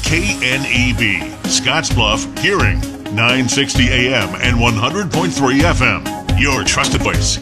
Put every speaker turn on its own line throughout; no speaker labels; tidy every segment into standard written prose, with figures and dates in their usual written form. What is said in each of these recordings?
KNEB, Scottsbluff, Gearing, 960 AM and 100.3 FM. Your trusted voice.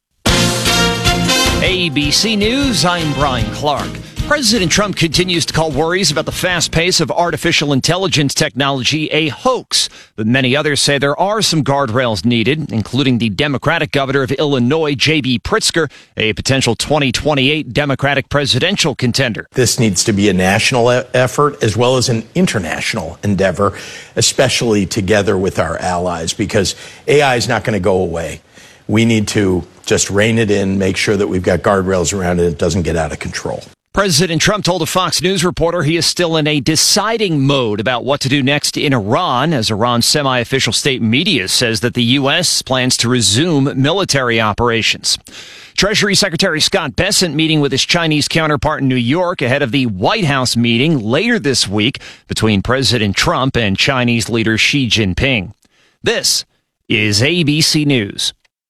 ABC News, I'm Brian Clark. President Trump continues to call worries about the fast pace of artificial intelligence technology a hoax, but many others say there are some guardrails needed, including the Democratic governor of Illinois, J.B. Pritzker, a potential 2028 Democratic presidential contender.
This needs to be a national effort as well as an international endeavor, especially together with our allies, because AI is not going to go away. We need to just rein it in, make sure that we've got guardrails around it, it doesn't get out of control.
President Trump told a Fox News reporter he is still in a deciding mode about what to do next in Iran, as Iran's semi-official state media says that the U.S. plans to resume military operations. Treasury Secretary Scott Bessent meeting with his Chinese counterpart in New York ahead of the White House meeting later this week between President Trump and Chinese leader Xi Jinping. This is ABC News.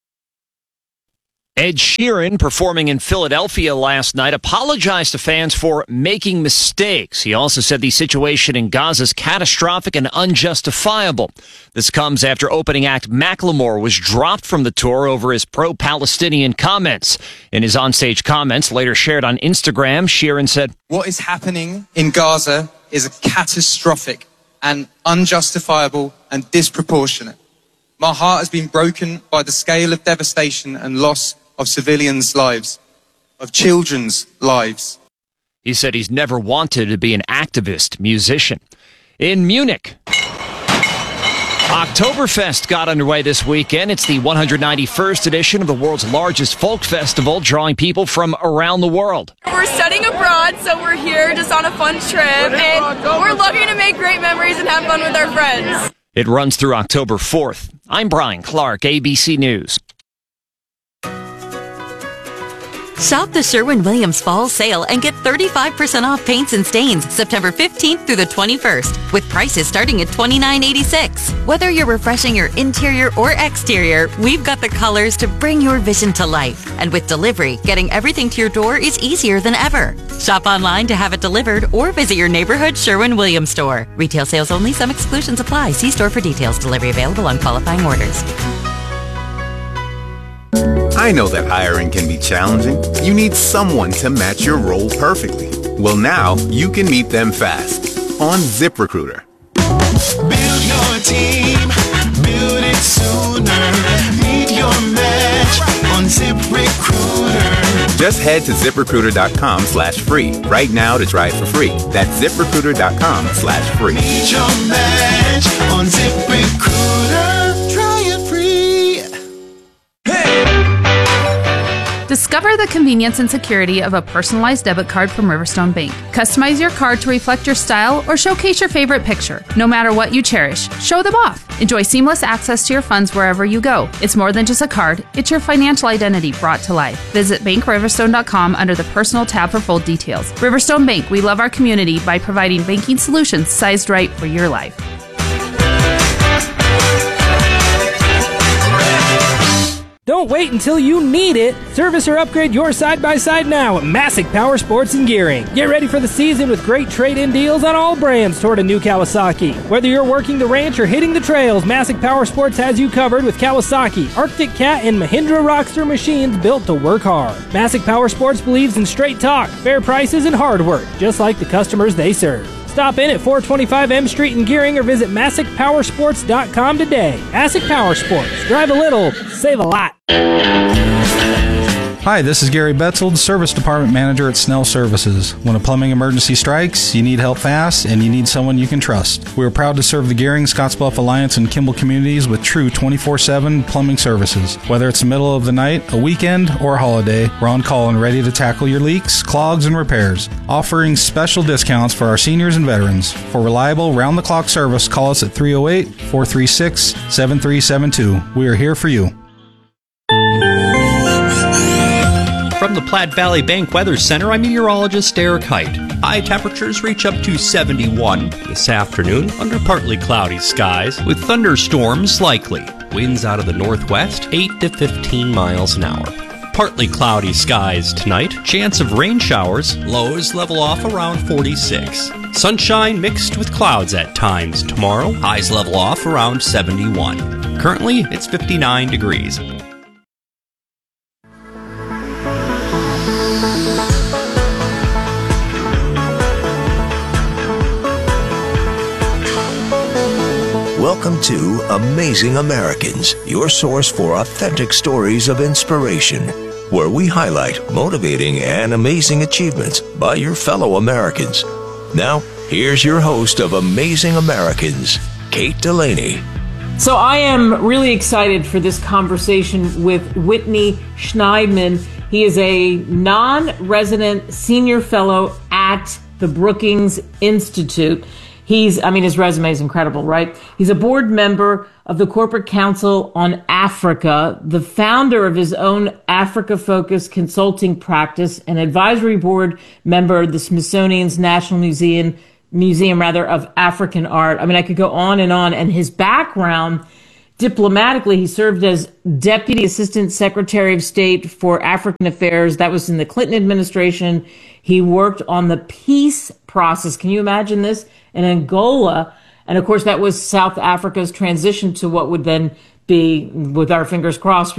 Ed Sheeran, performing in Philadelphia last night, apologized to fans for making mistakes. He also said the situation in Gaza is catastrophic and unjustifiable. This comes after opening act Macklemore was dropped from the tour over his pro-Palestinian comments. In his onstage comments, later shared on Instagram, Sheeran said,
"What is happening in Gaza is catastrophic and unjustifiable and disproportionate. My heart has been broken by the scale of devastation and loss of civilians' lives, of children's lives."
He said he's never wanted to be an activist musician. In Munich, Oktoberfest got underway this weekend. It's the 191st edition of the world's largest folk festival, drawing people from around the world.
We're studying abroad, so we're here just on a fun trip, and we're looking to make great memories and have fun with our friends.
It runs through October 4th. I'm Brian Clark, ABC News.
Shop the Sherwin-Williams Fall Sale and get 35% off paints and stains September 15th through the 21st, with prices starting at $29.86. Whether you're refreshing your interior or exterior, we've got the colors to bring your vision to life. And with delivery, getting everything to your door is easier than ever. Shop online to have it delivered or visit your neighborhood Sherwin-Williams store. Retail sales only. Some exclusions apply. See store for details. Delivery available on qualifying orders.
I know that hiring can be challenging. You need someone to match your role perfectly. Well, now you can meet them fast on ZipRecruiter.
Build your team, build it sooner. Meet your match on ZipRecruiter.
Just head to ZipRecruiter.com/free right now to try it for free. That's ZipRecruiter.com/free.
Meet your match on ZipRecruiter. Try it free.
Discover the convenience and security of a personalized debit card from Riverstone Bank. Customize your card to reflect your style or showcase your favorite picture. No matter what you cherish, show them off. Enjoy seamless access to your funds wherever you go. It's more than just a card, it's your financial identity brought to life. Visit BankRiverstone.com under the Personal tab for full details. Riverstone Bank, we love our community by providing banking solutions sized right for your life.
Don't wait until you need it. Service or upgrade your side-by-side now at Masick Power Sports and Gearing. Get ready for the season with great trade-in deals on all brands toward a new Kawasaki. Whether you're working the ranch or hitting the trails, Masick Power Sports has you covered with Kawasaki, Arctic Cat, and Mahindra Rockster machines built to work hard. Masick Power Sports believes in straight talk, fair prices, and hard work, just like the customers they serve. Stop in at 425 M Street in Gearing or visit MassickPowersports.com today. Masick Power Sports. Drive a little, save a lot.
Hi, this is Gary Betzold, Service Department Manager at Snell Services. When a plumbing emergency strikes, you need help fast, and you need someone you can trust. We are proud to serve the Gearing, Scottsbluff Alliance, and Kimball communities with true 24/7 plumbing services. Whether it's the middle of the night, a weekend, or a holiday, we're on call and ready to tackle your leaks, clogs, and repairs. Offering special discounts for our seniors and veterans. For reliable, round-the-clock service, call us at 308-436-7372. We are here for you.
From the Platte Valley Bank Weather Center, I'm meteorologist Eric Height. High temperatures reach up to 71 this afternoon under partly cloudy skies with thunderstorms likely. Winds out of the northwest, 8 to 15 miles an hour. Partly cloudy skies tonight. Chance of rain showers. Lows level off around 46. Sunshine mixed with clouds at times tomorrow. Highs level off around 71. Currently, it's 59 degrees.
Welcome to Amazing Americans, your source for authentic stories of inspiration, where we highlight motivating and amazing achievements by your fellow Americans. Now, here's your host of Amazing Americans, Kate Delaney.
So I am really excited for this conversation with Whitney Schneidman. He is a non-resident senior fellow at the Brookings Institute. His resume is incredible, right? He's a board member of the Corporate Council on Africa, the founder of his own Africa-focused consulting practice, an advisory board member of the Smithsonian's National Museum of African Art. I could go on. And his background, diplomatically, he served as Deputy Assistant Secretary of State for African Affairs. That was in the Clinton administration. He worked on the peace process. Can you imagine this? In Angola. And of course, that was South Africa's transition to what would then be, with our fingers crossed,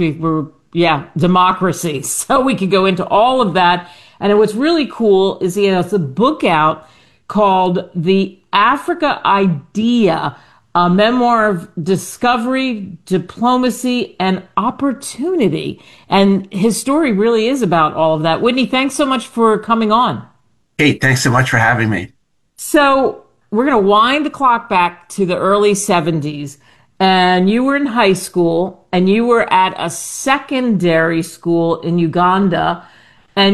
democracy. So we could go into all of that. And what's really cool is he has a book out called The Africa Idea, a memoir of discovery, diplomacy, and opportunity. And his story really is about all of that. Whitney, thanks so much for coming on.
Hey, thanks so much for having me.
So we're going to wind the clock back to the early 70s. And you were in high school, and you were at a secondary school in Uganda. And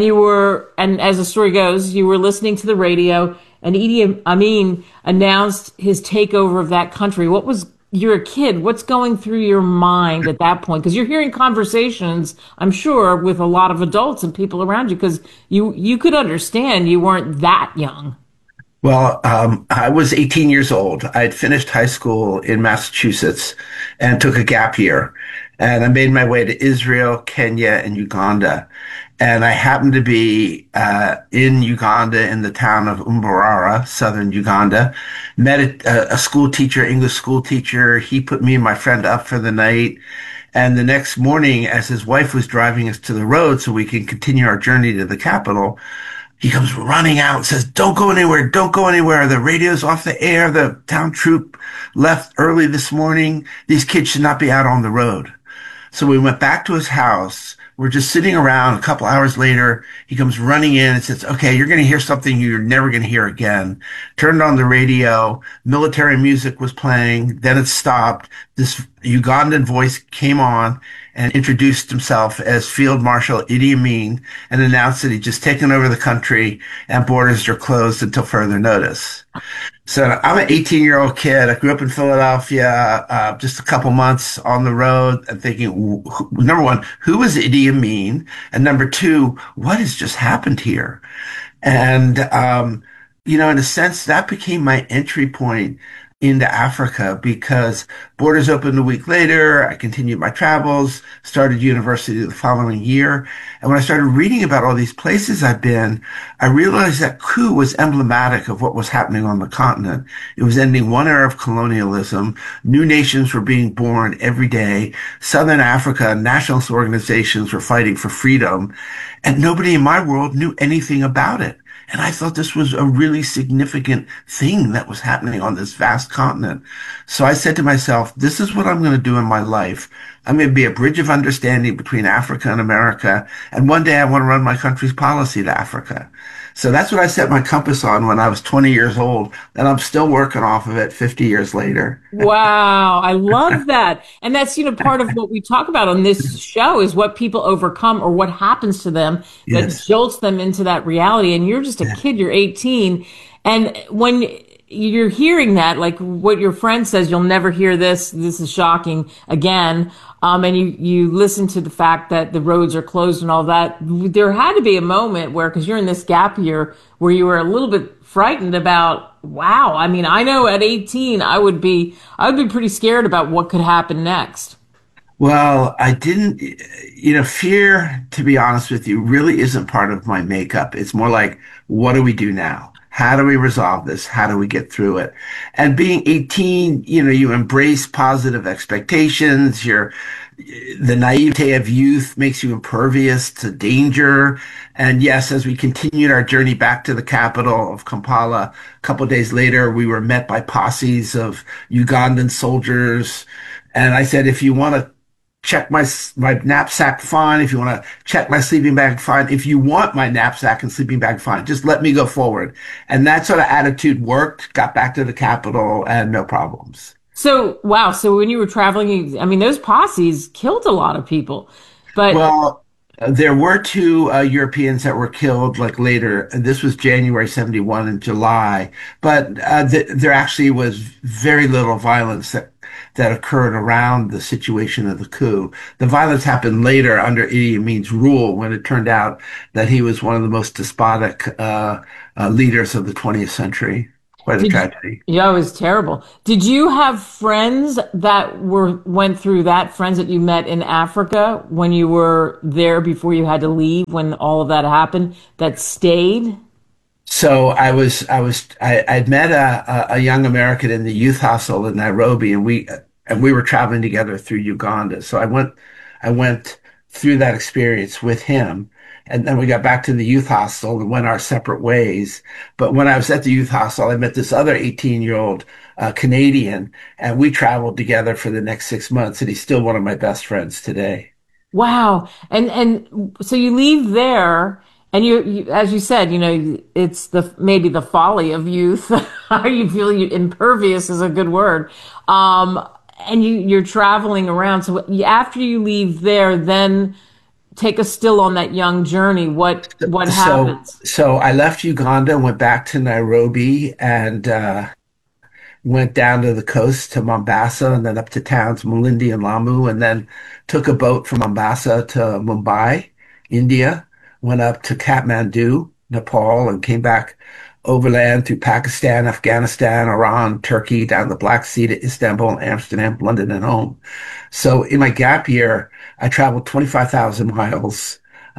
as the story goes, you were listening to the radio, and Idi Amin announced his takeover of that country. You're a kid. What's going through your mind at that point? Because you're hearing conversations, I'm sure, with a lot of adults and people around you, because you could understand you weren't that young.
Well, I was 18 years old. I had finished high school in Massachusetts and took a gap year. And I made my way to Israel, Kenya, and Uganda. And I happened to be in Uganda in the town of Mbarara, southern Uganda. Met a school teacher, English school teacher. He put me and my friend up for the night. And the next morning, as his wife was driving us to the road so we could continue our journey to the capital, he comes running out and says, don't go anywhere. Don't go anywhere. The radio's off the air. The town troop left early this morning. These kids should not be out on the road. So we went back to his house. We're just sitting around. A couple hours later, he comes running in and says, okay, you're going to hear something you're never going to hear again. Turned on the radio. Military music was playing. Then it stopped. This Ugandan voice came on and introduced himself as Field Marshal Idi Amin and announced that he'd just taken over the country and borders are closed until further notice. So I'm an 18-year-old kid. I grew up in Philadelphia, just a couple months on the road and thinking, number one, who is Idi Amin? And number two, what has just happened here? And, in a sense, that became my entry point into Africa because borders opened a week later. I continued my travels, started university the following year. And when I started reading about all these places I've been, I realized that coup was emblematic of what was happening on the continent. It was ending one era of colonialism. New nations were being born every day. Southern Africa, nationalist organizations were fighting for freedom. And nobody in my world knew anything about it. And I thought this was a really significant thing that was happening on this vast continent. So I said to myself, this is what I'm going to do in my life. I'm going to be a bridge of understanding between Africa and America. And one day I want to run my country's policy to Africa. So that's what I set my compass on when I was 20 years old. And I'm still working off of it 50 years later.
Wow. I love that. And that's, part of what we talk about on this show is what people overcome or what happens to them that jolts them into that reality. And you're just a kid, you're 18. And when you're hearing that, like what your friend says, you'll never hear this. This is shocking again. And you listen to the fact that the roads are closed and all that. There had to be a moment where, because you're in this gap year, where you were a little bit frightened about, wow. I mean, I know at 18, I would be pretty scared about what could happen next.
Well, I didn't, fear, to be honest with you, really isn't part of my makeup. It's more like, what do we do now? How do we resolve this? How do we get through it? And being 18, you embrace positive expectations. The naivete of youth makes you impervious to danger. And yes, as we continued our journey back to the capital of Kampala, a couple of days later, we were met by posses of Ugandan soldiers. And I said, if you want to check my knapsack, fine. If you want to check my sleeping bag, fine. If you want my knapsack and sleeping bag, fine. Just let me go forward. And that sort of attitude worked, got back to the capital, and no problems.
So, wow. So when you were traveling, I mean, those posses killed a lot of people. But
well, there were 2 Europeans that were killed later. This was January 71 in July. But there actually was very little violence that occurred around the situation of the coup. The violence happened later under Idi Amin's rule, when it turned out that he was one of the most despotic leaders of the 20th century. Quite a tragedy.
Yeah, it was terrible. Did you have friends that went through that, friends that you met in Africa when you were there before you had to leave, when all of that happened, that stayed?
So I'd met a young American in the youth hostel in Nairobi, and we were traveling together through Uganda. So I went through that experience with him. And then we got back to the youth hostel and went our separate ways. But when I was at the youth hostel, I met this other 18-year-old Canadian, and we traveled together for the next 6 months. And he's still one of my best friends today.
Wow. And so you leave there, and you, as you said, it's maybe the folly of youth. How you feel impervious is a good word. And you're traveling around. So after you leave there, then take us still on that young journey. What happens?
So I left Uganda, went back to Nairobi, and went down to the coast to Mombasa, and then up to towns Malindi and Lamu, and then took a boat from Mombasa to Mumbai, India, went up to Kathmandu, Nepal, and came back overland through Pakistan, Afghanistan, Iran, Turkey, down the Black Sea to Istanbul, Amsterdam, London, and home. So in my gap year, I traveled 25,000 miles,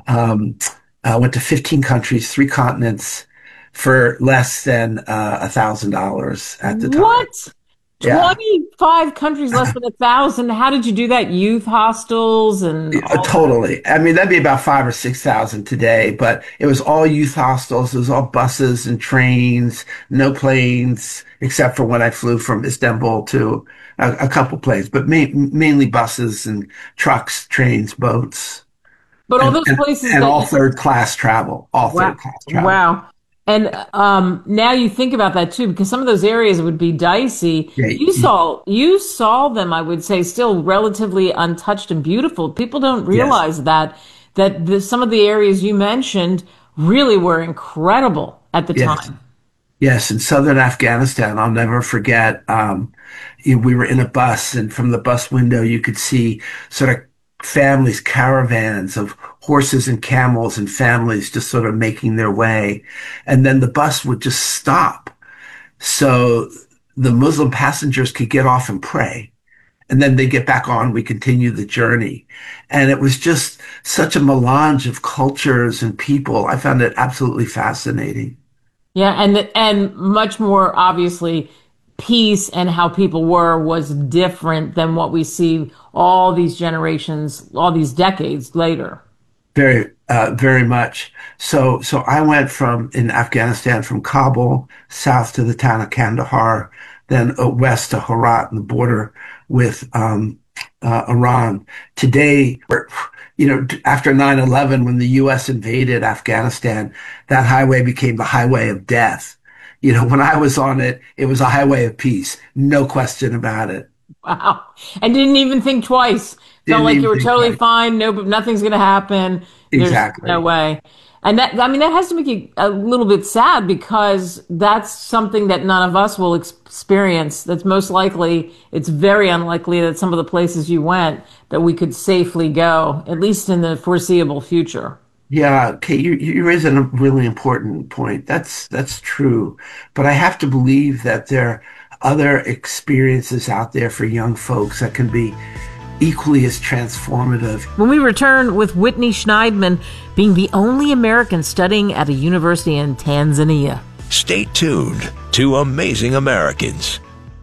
I went to 15 countries, 3 continents for less than $1,000 at the time.
What?
Yeah.
25 countries, less than 1,000. How did you do that? Youth hostels and
totally. I mean, that'd be about 5,000 or 6,000 today, but it was all youth hostels. It was all buses and trains, no planes, except for when I flew from Istanbul to a couple planes, but mainly buses and trucks, trains, boats.
But all those places
and all third class travel. Third class travel.
Wow. And now you think about that too, because some of those areas would be dicey.
Yeah,
you saw them, I would say, still relatively untouched and beautiful. People don't realize that some of the areas you mentioned really were incredible at the time.
Yes, in southern Afghanistan, I'll never forget. We were in a bus, and from the bus window, you could see sort of families, caravans of horses and camels and families just sort of making their way. And then the bus would just stop so the Muslim passengers could get off and pray. And then they get back on, we continue the journey. And it was just such a melange of cultures and people. I found it absolutely fascinating.
Yeah, and much more obviously peace and how people was different than what we see all these generations, all these decades later.
Very, very much. So I went in Afghanistan from Kabul south to the town of Kandahar, then west to Herat and the border with Iran. Today, after 9/11, when the U.S. invaded Afghanistan, that highway became the highway of death. When I was on it, it was a highway of peace. No question about it.
Wow. And didn't even think twice. Felt like you were totally fine. No, nothing's going to happen.
Exactly.
There's no way. And that has to make you a little bit sad, because that's something that none of us will experience. That's most likely, it's very unlikely that some of the places you went that we could safely go, at least in the foreseeable future.
Yeah, Kate, you raise a really important point. That's true. But I have to believe that there are other experiences out there for young folks that can be equally as transformative.
When we return with Whitney Schneidman being the only American studying at a university in Tanzania.
Stay tuned to Amazing Americans.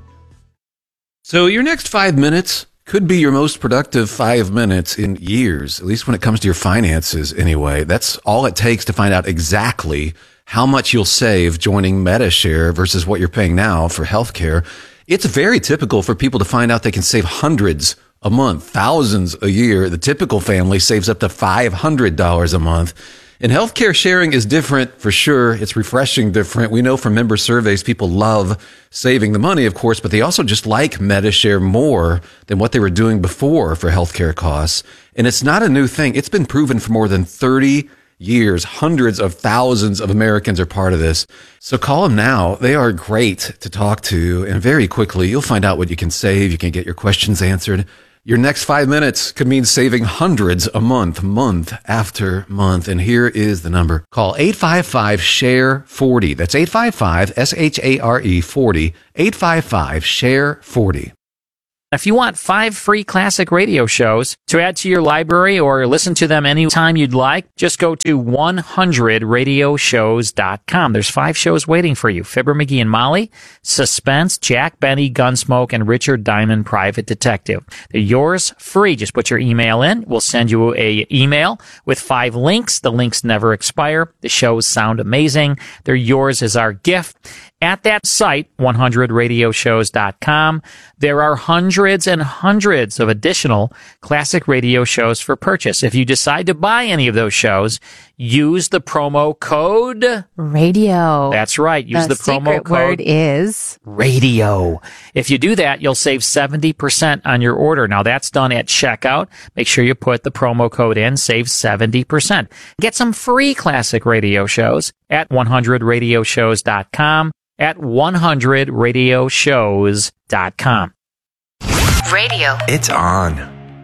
So your next 5 minutes could be your most productive 5 minutes in years, at least when it comes to your finances anyway. That's all it takes to find out exactly how much you'll save joining MediShare versus what you're paying now for healthcare. It's very typical for people to find out they can save hundreds a month, thousands a year. The typical family saves up to $500 a month. And healthcare sharing is different for sure. It's refreshing different. We know from member surveys, people love saving the money, of course, but they also just like MediShare more than what they were doing before for healthcare costs. And it's not a new thing. It's been proven for more than 30 years. Hundreds of thousands of Americans are part of this. So call them now. They are great to talk to. And very quickly, you'll find out what you can save. You can get your questions answered. Your next 5 minutes could mean saving hundreds a month, month after month. And here is the number. Call 855-SHARE-40. That's 855-SHARE-40. 855-SHARE-40.
If you want 5 free classic radio shows to add to your library or listen to them anytime you'd like, just go to 100radioshows.com. There's 5 shows waiting for you. Fibber, McGee and Molly, Suspense, Jack Benny, Gunsmoke, and Richard Diamond, Private Detective. They're yours free. Just put your email in. We'll send you a email with 5 links. The links never expire. The shows sound amazing. They're yours as our gift. At that site, 100radioshows.com, there are hundreds and hundreds of additional classic radio shows for purchase. If you decide to buy any of those shows, use the promo code
radio.
That's right. Use the promo
secret
code
word is
radio. If you do that, you'll save 70% on your order. Now that's done at checkout. Make sure you put the promo code in, save 70%. Get some free classic radio shows at 100radioshows.com. at 100radioshows.com.
Radio.
It's on.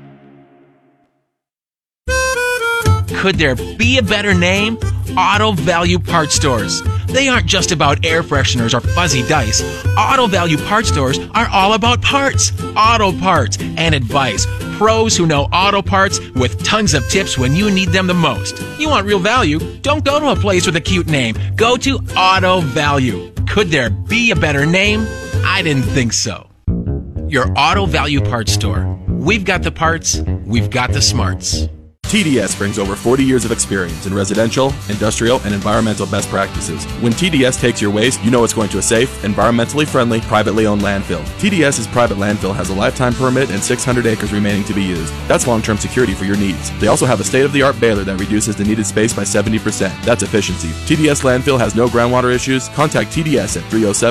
Could there be a better name? Auto Value Parts Stores. They aren't just about air fresheners or fuzzy dice. Auto Value Parts Stores are all about parts, auto parts, and advice. Pros who know auto parts with tons of tips when you need them the most. You want real value? Don't go to a place with a cute name. Go to Auto Value. Could there be a better name? I didn't think so. Your Auto Value Parts Store. We've got the parts, we've got the smarts.
TDS brings over 40 years of experience in residential, industrial, and environmental best practices. When TDS takes your waste, you know it's going to a safe, environmentally friendly, privately owned landfill. TDS's private landfill has a lifetime permit and 600 acres remaining to be used. That's long-term security for your needs. They also have a state-of-the-art baler that reduces the needed space by 70%. That's efficiency. TDS landfill has no groundwater issues. Contact TDS at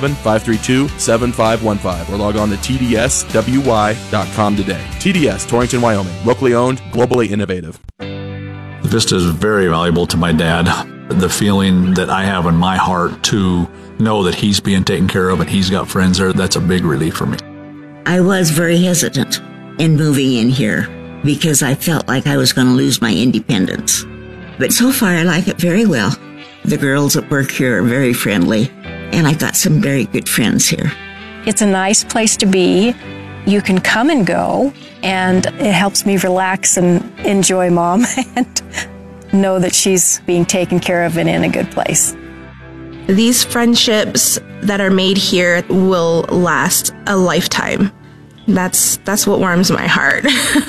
307-532-7515 or log on to tdswy.com today. TDS, Torrington, Wyoming. Locally owned, globally innovative.
Vista is very valuable to my dad. The feeling that I have in my heart to know that he's being taken care of and he's got friends there, that's a big relief for me.
I was very hesitant in moving in here because I felt like I was going to lose my independence. But so far I like it very well. The girls at work here are very friendly, and I've got some very good friends here.
It's a nice place to be. You can come and go, and it helps me relax and enjoy Mom and know that she's being taken care of and in a good place.
These friendships that are made here will last a lifetime. That's what warms my heart.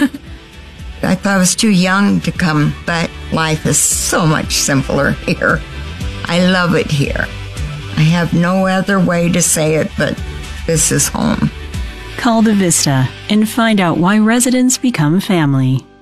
I thought I was too young to come, but life is so much simpler here. I love it here. I have no other way to say it, but this is home.
Call the Vista and find out why residents become family.